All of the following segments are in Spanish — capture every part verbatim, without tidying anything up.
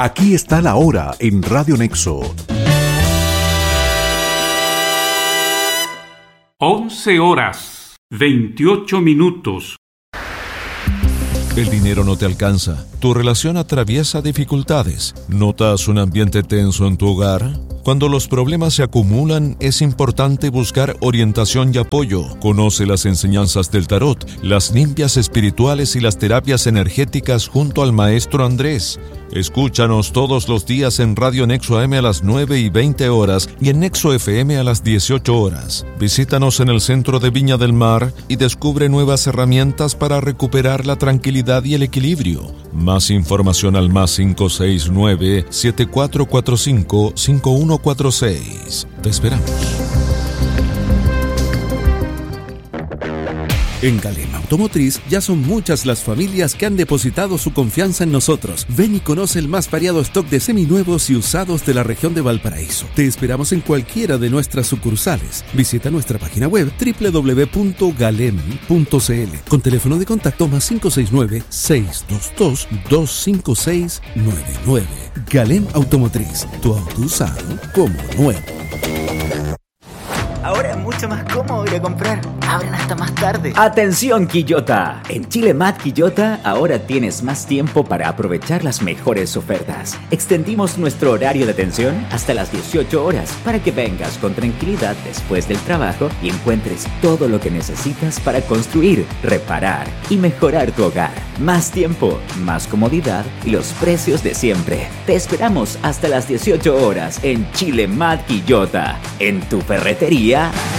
Aquí está la hora en Radio Nexo. once horas, veintiocho minutos. El dinero no te alcanza. Tu relación atraviesa dificultades. ¿Notas un ambiente tenso en tu hogar? Cuando los problemas se acumulan, es importante buscar orientación y apoyo. Conoce las enseñanzas del tarot, las limpias espirituales y las terapias energéticas junto al maestro Andrés. Escúchanos todos los días en Radio Nexo A M a las nueve y veinte horas y en Nexo F M a las dieciocho horas. Visítanos en el centro de Viña del Mar y descubre nuevas herramientas para recuperar la tranquilidad y el equilibrio. Más información al más cinco seis nueve, siete cuatro cuatro cinco, cinco uno cuatro seis. Te esperamos. En Galem Automotriz ya son muchas las familias que han depositado su confianza en nosotros. Ven y conoce el más variado stock de seminuevos y usados de la región de Valparaíso. Te esperamos en cualquiera de nuestras sucursales. Visita nuestra página web doble u doble u doble u punto galem punto c l con teléfono de contacto más cinco seis nueve, seis dos dos, dos cinco seis nueve nueve. Galem Automotriz, tu auto usado como nuevo. Ahora es mucho más cómodo ir a comprar. Abren hasta más tarde. ¡Atención, Quillota! En Chile Mat Quillota ahora tienes más tiempo para aprovechar las mejores ofertas. Extendimos nuestro horario de atención hasta las dieciocho horas para que vengas con tranquilidad después del trabajo y encuentres todo lo que necesitas para construir, reparar y mejorar tu hogar. Más tiempo, más comodidad y los precios de siempre. Te esperamos hasta las dieciocho horas en Chile Mat Quillota. En tu ferretería.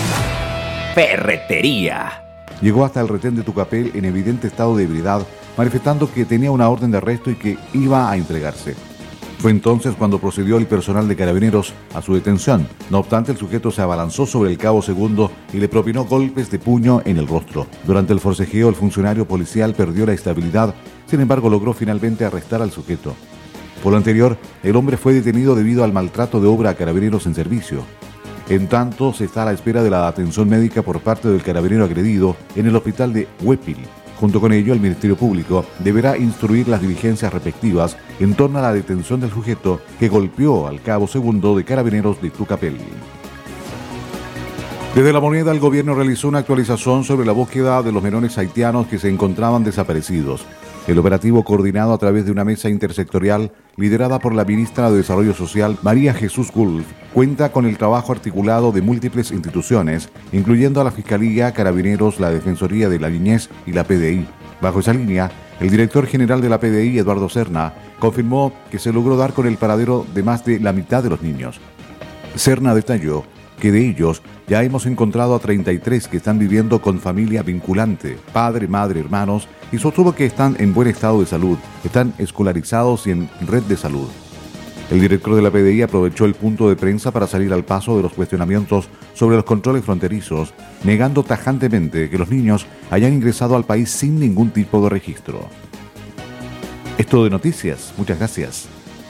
Ferretería. Llegó hasta el retén de Tucapel en evidente estado de ebriedad, manifestando que tenía una orden de arresto y que iba a entregarse. Fue entonces cuando procedió el personal de Carabineros a su detención. No obstante, el sujeto se abalanzó sobre el cabo segundo y le propinó golpes de puño en el rostro. Durante el forcejeo, el funcionario policial perdió la estabilidad, sin embargo logró finalmente arrestar al sujeto. Por lo anterior, el hombre fue detenido debido al maltrato de obra a Carabineros en servicio. En tanto, se está a la espera de la atención médica por parte del carabinero agredido en el hospital de Huépil. Junto con ello, el Ministerio Público deberá instruir las diligencias respectivas en torno a la detención del sujeto que golpeó al cabo segundo de Carabineros de Tucapel. Desde La Moneda, el gobierno realizó una actualización sobre la búsqueda de los menores haitianos que se encontraban desaparecidos. El operativo, coordinado a través de una mesa intersectorial liderada por la ministra de Desarrollo Social, María Jesús Gulf, cuenta con el trabajo articulado de múltiples instituciones, incluyendo a la Fiscalía, Carabineros, la Defensoría de la Niñez y la P D I. Bajo esa línea, el director general de la P D I, Eduardo Serna, confirmó que se logró dar con el paradero de más de la mitad de los niños. Serna detalló que de ellos ya hemos encontrado a treinta y tres que están viviendo con familia vinculante, padre, madre, hermanos, y sostuvo que están en buen estado de salud, están escolarizados y en red de salud. El director de la P D I aprovechó el punto de prensa para salir al paso de los cuestionamientos sobre los controles fronterizos, negando tajantemente que los niños hayan ingresado al país sin ningún tipo de registro. Esto de noticias. Muchas gracias.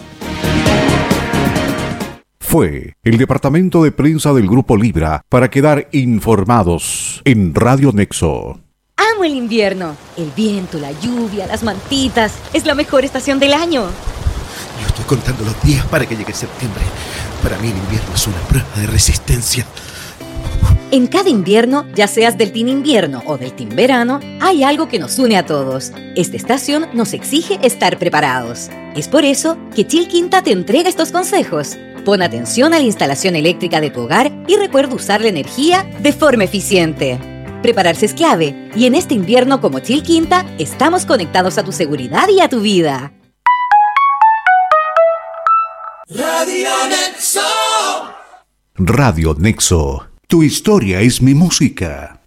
Fue el departamento de prensa del Grupo Libra para quedar informados en Radio Nexo. Amo el invierno. El viento, la lluvia, las mantitas. Es la mejor estación del año. Yo estoy contando los días para que llegue septiembre. Para mí el invierno es una prueba de resistencia. En cada invierno, ya seas del team invierno o del team verano, hay algo que nos une a todos. Esta estación nos exige estar preparados. Es por eso que Chilquinta te entrega estos consejos. Pon atención a la instalación eléctrica de tu hogar y recuerda usar la energía de forma eficiente. Prepararse es clave y en este invierno como Chilquinta estamos conectados a tu seguridad y a tu vida. Radio Nexo. Radio Nexo. Tu historia es mi música.